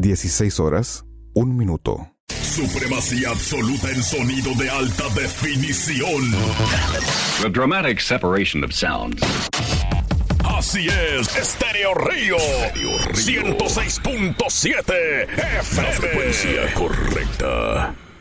16 horas, 1 minuto. Supremacía absoluta en sonido de alta definición. The dramatic separation of sounds. Así es, Estéreo Río 106.7 FM. La frecuencia correcta.